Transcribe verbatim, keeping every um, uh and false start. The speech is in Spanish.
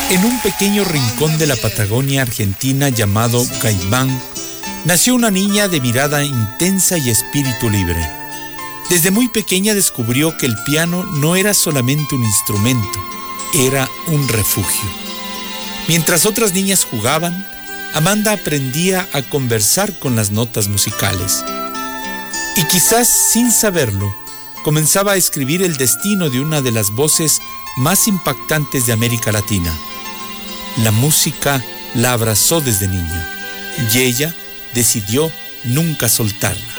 En un pequeño rincón de la Patagonia argentina llamado Caimán, nació una niña de mirada intensa y espíritu libre. Desde muy pequeña descubrió que el piano no era solamente un instrumento, era un refugio. Mientras otras niñas jugaban, Amanda aprendía a conversar con las notas musicales. Y quizás sin saberlo, comenzaba a escribir el destino de una de las voces más impactantes de América Latina. La música la abrazó desde niña y ella decidió nunca soltarla.